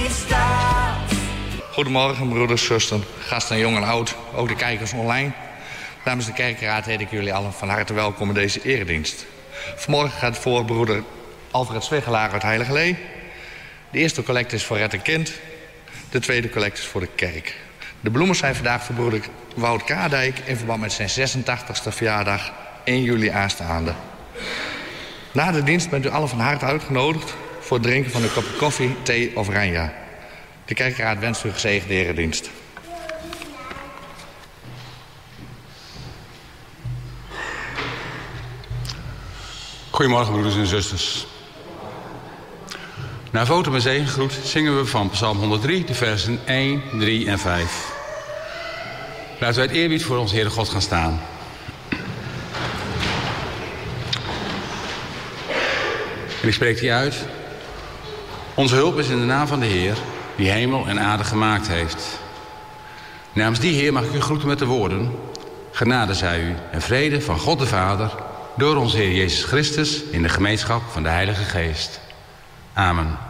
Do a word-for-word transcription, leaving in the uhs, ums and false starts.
staat. Goedemorgen broeders, zusters, gasten jong en oud, ook de kijkers online. Namens de kerkraad heet ik jullie allen van harte welkom in deze eredienst. Vanmorgen gaat het voor broeder Alfred Zwegelaar uit Heiligerlee. De eerste collecte is voor Red een Kind. De tweede collecte is voor de kerk. De bloemen zijn vandaag voor broeder Wout Kaardijk in verband met zijn zesentachtigste verjaardag één juli aanstaande. Na de dienst bent u allen van harte uitgenodigd voor het drinken van een kopje koffie, thee of ranja. De kerkraad wenst u gezegende eredienst. Goedemorgen broeders en zusters. Na votum en zegengroet zingen we van Psalm honderddrie de versen één, drie en vijf. Laten wij het eerbied voor onze Heere God gaan staan. En ik spreek die uit. Onze hulp is in de naam van de Heer, die hemel en aarde gemaakt heeft. Namens die Heer mag ik u groeten met de woorden: genade zij u en vrede van God de Vader, door onze Heer Jezus Christus, in de gemeenschap van de Heilige Geest. Amen.